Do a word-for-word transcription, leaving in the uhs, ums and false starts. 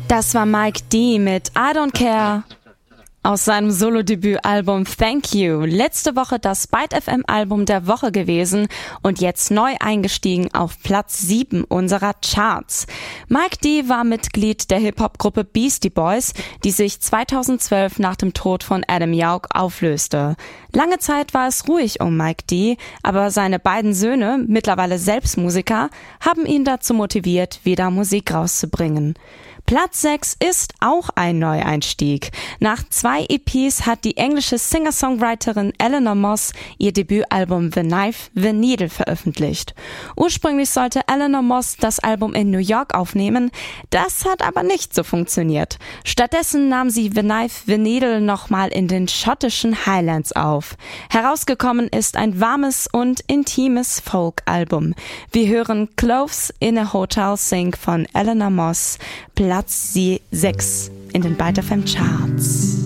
Das war Mike D. mit I Don't Care aus seinem Solo-Debütalbum Thank You. Letzte Woche das Byte F M-Album der Woche gewesen und jetzt neu eingestiegen auf Platz sieben unserer Charts. Mike D. war Mitglied der Hip-Hop-Gruppe Beastie Boys, die sich zweitausendzwölf nach dem Tod von Adam Yauch auflöste. Lange Zeit war es ruhig um Mike D., aber seine beiden Söhne, mittlerweile selbst Musiker, haben ihn dazu motiviert, wieder Musik rauszubringen. Platz sechs ist auch ein Neueinstieg. Nach zwei E Ps hat die englische Singer-Songwriterin Eleanor Moss ihr Debütalbum The Knife, The Needle veröffentlicht. Ursprünglich sollte Eleanor Moss das Album in New York aufnehmen, das hat aber nicht so funktioniert. Stattdessen nahm sie The Knife, The Needle nochmal in den schottischen Highlands auf. Herausgekommen ist ein warmes und intimes Folk-Album. Wir hören Clothes in a Hotel Sink von Eleanor Moss, Platz sechs in den Byte F M Charts.